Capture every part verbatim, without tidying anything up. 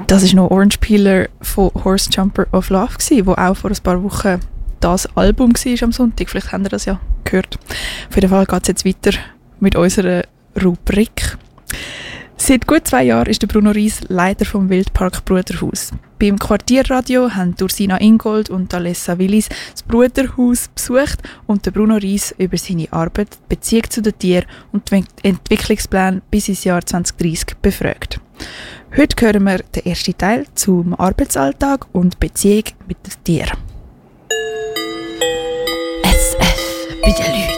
Das war noch Orange Peeler von Horse Jumper of Love, der auch vor ein paar Wochen das Album war am Sonntag. Vielleicht habt ihr das ja gehört. Auf jeden Fall geht es jetzt weiter mit unserer Rubrik. Seit gut zwei Jahren ist der Bruno Ries Leiter vom Wildpark Bruderhaus. Beim Quartierradio haben Ursina Ingold und Alessa Willis das Bruderhaus besucht und der Bruno Ries über seine Arbeit, Beziehung zu den Tieren und den Entwicklungsplan bis ins Jahr zwanzig dreissig befragt. Heute hören wir den ersten Teil zum Arbeitsalltag und Beziehung mit den Tieren. S F bei den Leuten.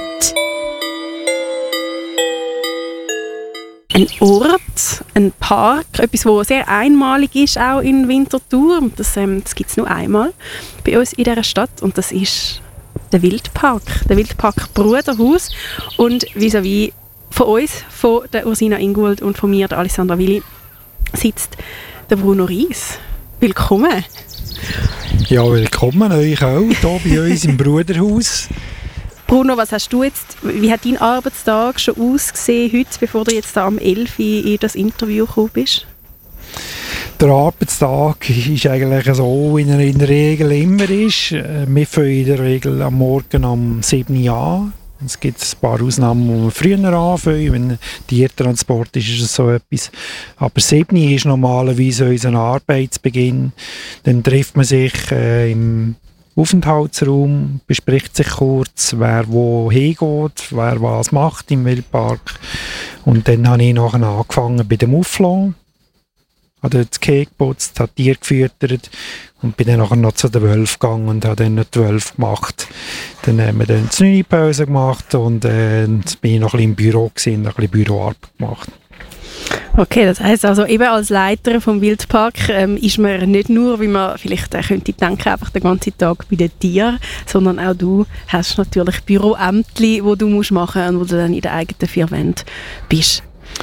Ein Ort, ein Park, etwas, das sehr einmalig ist, auch in Winterthur. Das, ähm, das gibt es nur einmal bei uns in dieser Stadt und das ist der Wildpark, der Wildpark Bruderhaus. Und vis-à-vis von uns, von der Ursina Ingold und von mir, der Alessandra Willi, sitzt der Bruno Ries. Willkommen. Ja, willkommen euch auch hier bei uns im Bruderhaus. Bruno, was hast du jetzt, wie hat dein Arbeitstag schon ausgesehen heute, bevor du jetzt da am elf Uhr in das Interview gekommen bist? Der Arbeitstag ist eigentlich so, wie er in der Regel immer ist. Wir fangen in der Regel am Morgen um sieben Uhr an. Es gibt ein paar Ausnahmen, wo wir früher anfangen. Wenn Tiertransport ist, ist es so etwas. Aber sieben Uhr ist normalerweise unser Arbeitsbeginn. Dann trifft man sich äh, im Aufenthaltsraum, bespricht sich kurz, wer wo hingeht, wer was macht im Wildpark. Und dann habe ich nachher angefangen bei dem Aufladen. Habe das Käse geputzt, habe Tiere gefüttert und bin dann nachher noch zu den Wölfen gegangen und habe dann die Wölfe gemacht. Dann haben wir dann die neue Pause gemacht und äh, bin ich noch ein bisschen im Büro gewesen, und ein bisschen Büroarbeit gemacht. Okay, das heisst also eben als Leiter vom Wildpark ähm, ist man nicht nur, wie man vielleicht äh, könnte denken, einfach den ganzen Tag bei den Tieren, sondern auch du hast natürlich Büroämtli, die du musst machen musst und wo du dann in den eigenen vier Wänden bist.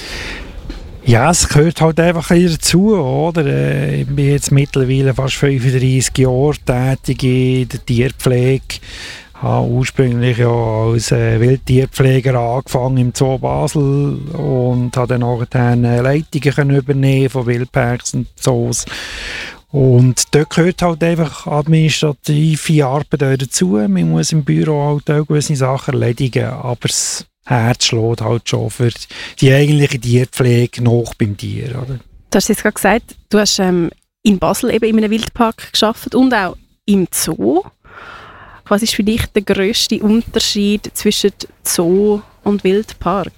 Ja, es gehört halt einfach dazu, oder? Ich bin jetzt mittlerweile fast fünfunddreissig Jahre tätig in der Tierpflege. Ich habe ursprünglich ja als äh, Wildtierpfleger angefangen im Zoo Basel und habe dann nachher Leitungen können übernehmen von Wildparks und Zoos. Und dort gehört halt einfach administrative Arbeit dazu. Man muss im Büro halt auch gewisse Sachen erledigen, aber das Herz schlägt halt schon für die eigentliche Tierpflege noch beim Tier. Oder? Du hast jetzt gerade gesagt, du hast ähm, in Basel eben in einem Wildpark gearbeitet und auch im Zoo. Was ist für dich der grösste Unterschied zwischen Zoo und Wildpark?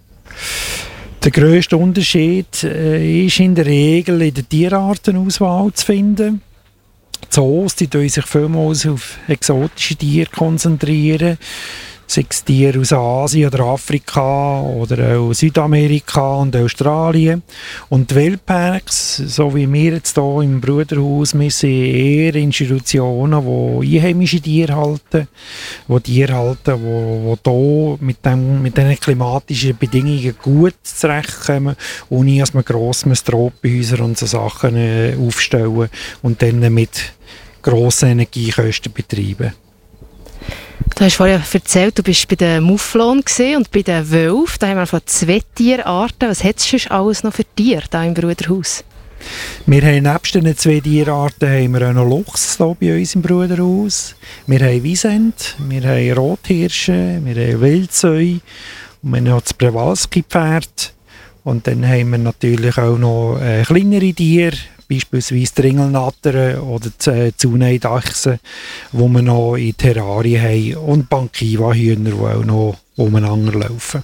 Der grösste Unterschied äh, ist in der Regel in der Tierartenauswahl zu finden. Die Zoos die tun sich vielmals auf exotische Tiere konzentrieren. Sei es Tiere aus Asien oder Afrika oder auch Südamerika und Australien. Und die Wildparks, so wie wir jetzt hier im Bruderhaus, wir sind eher Institutionen, die einheimische Tiere halten, die Tiere halten, die, die hier mit, dem, mit diesen klimatischen Bedingungen gut zurechtkommen, ohne dass man grosse Tropenhäuser und so Sachen äh, aufstellen und dann mit grossen Energiekosten betreiben. Du hast vorhin erzählt, du bist bei den Mufflon und bei den Wölfen. Da haben wir von zwei Tierarten. Was hat es sonst alles noch für Tiere hier im Bruderhaus? Wir haben nebst den zwei Tierarten haben wir auch noch Luchs hier bei uns im Bruderhaus. Wir haben Wiesent, wir haben Rothirsche, wir haben Wildsäue und wir haben noch das Przewalski-Pferd. Und dann haben wir natürlich auch noch äh, kleinere Tiere, beispielsweise die Ringelnattern oder die Zuneidachsen, die wir noch in Terrarien haben und Bankiva-Hühner, die auch noch umeinander laufen.